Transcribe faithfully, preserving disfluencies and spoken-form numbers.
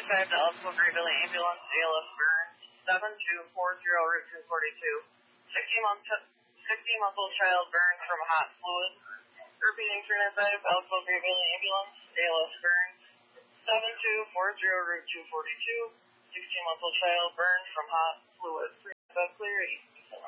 five to Elko Greenville Ambulance, A L S Burns, seven two four zero Route two forty-two. sixteen-month-old child burned from hot fluid. Repeating three nine five, Elko Greenville Ambulance, A L S Burns, seven two four zero Route two forty-two. sixteen-month-old child burned from hot fluid. three nine five, clear eight.